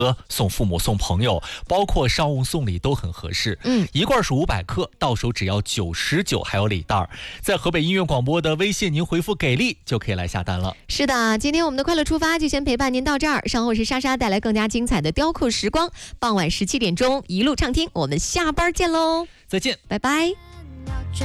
送父母、送朋友，包括商务送礼都很合适。一罐是500克，到手只要99，还有礼袋。在河北音乐广播的微信，您回复给力就可以来下单了。 是的，今天我们的快乐出发就先陪伴您到这儿，稍后是莎莎带来更加精彩的雕刻时光，傍晚17点钟一路畅听，我们下班见喽， 再见， 拜拜。